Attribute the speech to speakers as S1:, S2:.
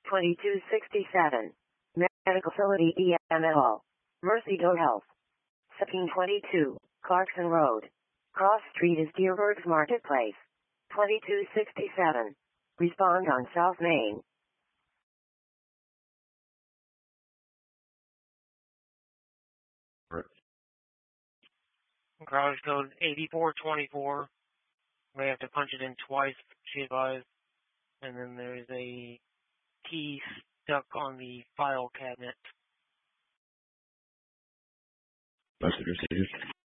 S1: 2267. Medical Facility EML. Mercy Door Health. 1722. Clarkson Road. Cross Street is Deerberg's Marketplace. 2267. Respond on South Main.
S2: Garage code 8424. We have to punch it in twice, she advised. And then there's a key stuck on the file cabinet.
S3: Message received.